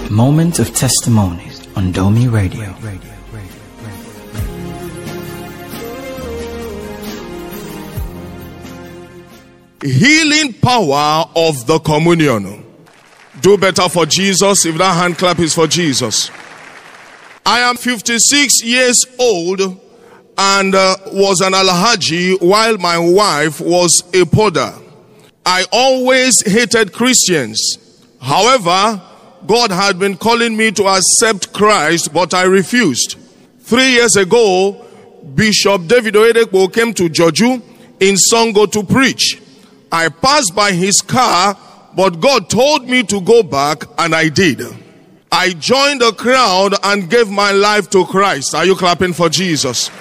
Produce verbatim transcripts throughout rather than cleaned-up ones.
Moment of Testimonies on Domi Radio. Healing power of the communion. Do better for Jesus if that hand clap is for Jesus. I am fifty-six years old and uh, was an Alhaji while my wife was a podder. I always hated Christians. However, God had been calling me to accept Christ, but I refused. Three years ago, Bishop David Oyedepo came to Joju in Songo to preach. I passed by his car, but God told me to go back, and I did. I joined the crowd and gave my life to Christ. Are you clapping for Jesus?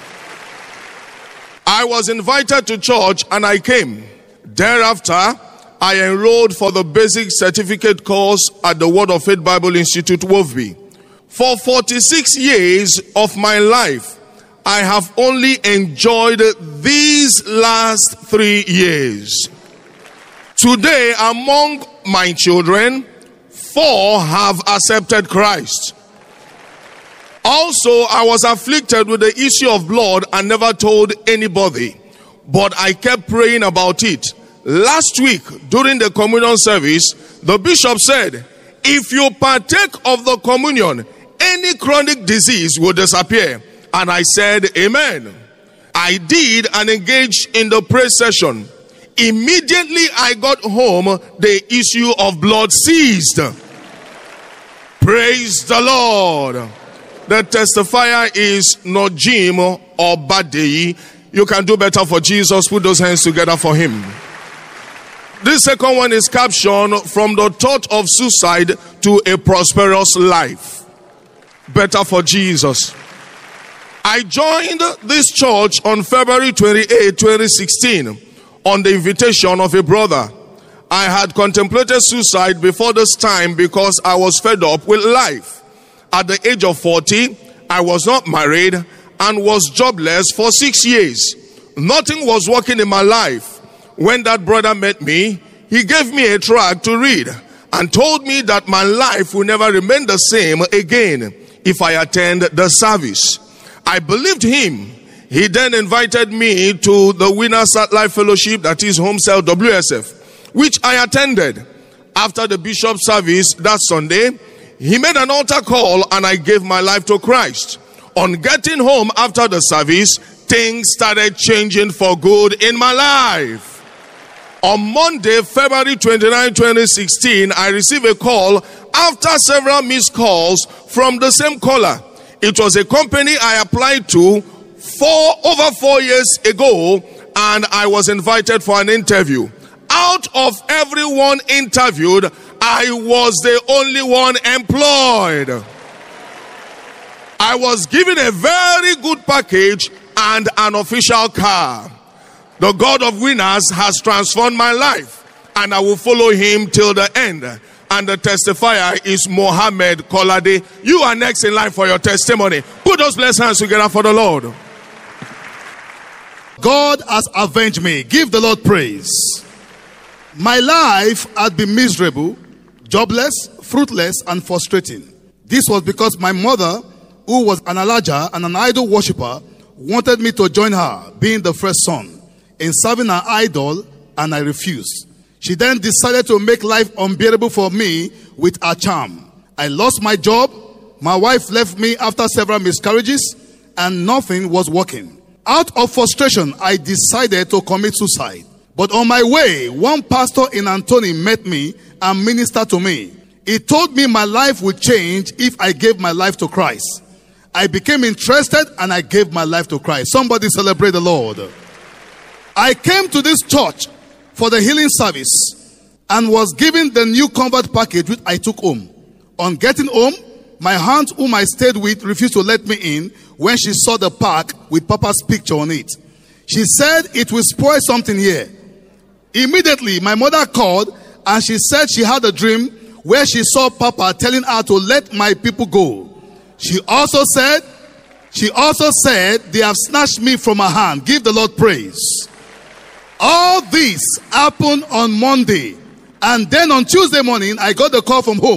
I was invited to church and I came. Thereafter, I enrolled for the basic certificate course at the Word of Faith Bible Institute, Wovbi. For forty-six years of my life, I have only enjoyed these last three years. Today, among my children, four have accepted Christ. Also, I was afflicted with the issue of blood and never told anybody, but I kept praying about it. Last week, during the communion service, the bishop said, if you partake of the communion, any chronic disease will disappear. And I said, amen. I did and engaged in the prayer session. Immediately I got home, the issue of blood ceased. Praise the Lord. The testifier is Nojim Obadei. You can do better for Jesus. Put those hands together for him. This second one is captioned from the thought of suicide to a prosperous life. Better for Jesus. I joined this church on February twenty-eighth, twenty sixteen on the invitation of a brother. I had contemplated suicide before this time because I was fed up with life. At the age of forty, I was not married and was jobless for six years. Nothing was working in my life. When that brother met me, he gave me a tract to read and told me that my life will never remain the same again if I attend the service. I believed him. He then invited me to the Winners at Life Fellowship, that is Home Cell W S F, which I attended. After the bishop's service that Sunday, he made an altar call and I gave my life to Christ. On getting home after the service, things started changing for good in my life. On Monday, February twenty-ninth, twenty sixteen, I received a call after several missed calls from the same caller. It was a company I applied to four over four years ago, and I was invited for an interview. Out of everyone interviewed, I was the only one employed. I was given a very good package and an official car. The God of Winners has transformed my life, and I will follow him till the end. And the testifier is Mohammed Kolade. You are next in line for your testimony. Put those blessed hands together for the Lord. God has avenged me. Give the Lord praise. My life had been miserable, jobless, fruitless, and frustrating. This was because my mother, who was an Alaja and an idol worshiper, wanted me to join her, being the first son, in serving her idol, and I refused. She then decided to make life unbearable for me with her charm. I lost my job. My wife left me after several miscarriages, and nothing was working. Out of frustration, I decided to commit suicide. But on my way, one pastor in Antony met me and ministered to me. He told me my life would change if I gave my life to Christ. I became interested and I gave my life to Christ. Somebody celebrate the Lord. I came to this church for the healing service and was given the new convert package which I took home. On getting home, my aunt, whom I stayed with, refused to let me in when she saw the pack with Papa's picture on it. She said it will spoil something here. Immediately, my mother called and she said she had a dream where she saw Papa telling her to let my people go. She also said, she also said, they have snatched me from her hand. Give the Lord praise. All this happened on Monday. And then on Tuesday morning, I got the call from home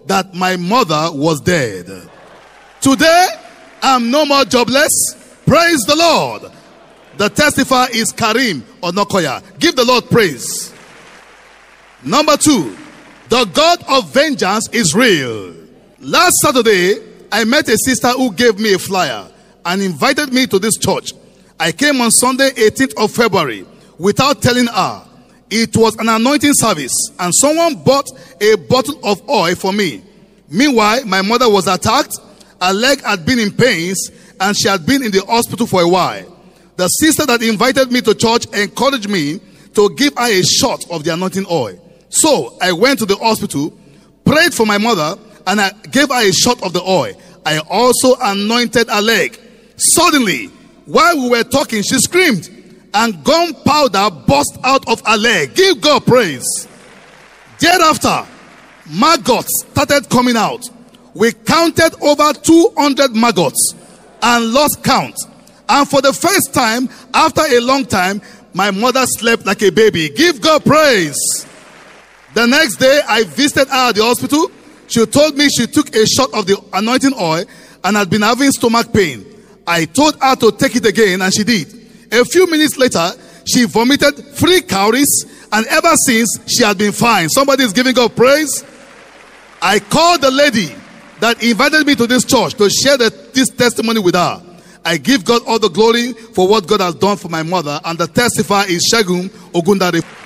that my mother was dead. Today, I'm no more jobless. Praise the Lord. The testifier is Karim Onokoya. Give the Lord praise. Number two, the God of vengeance is real. Last Saturday, I met a sister who gave me a flyer and invited me to this church. I came on Sunday, eighteenth of February, without telling her. It was an anointing service, and someone bought a bottle of oil for me. Meanwhile, my mother was attacked. Her leg had been in pains, and she had been in the hospital for a while. The sister that invited me to church encouraged me to give her a shot of the anointing oil. So I went to the hospital, prayed for my mother, and I gave her a shot of the oil. I also anointed her leg. Suddenly, while we were talking, she screamed, and gunpowder burst out of her leg. Give God praise. Thereafter, maggots started coming out. We counted over two hundred maggots and lost count. And for the first time, after a long time, my mother slept like a baby. Give God praise. The next day, I visited her at the hospital. She told me she took a shot of the anointing oil and had been having stomach pain. I told her to take it again, and she did. A few minutes later, she vomited three cowries, and ever since, she had been fine. Somebody is giving God praise. I called the lady that invited me to this church to share the, this testimony with her. I give God all the glory for what God has done for my mother, and the testifier is Shagun Ogundare.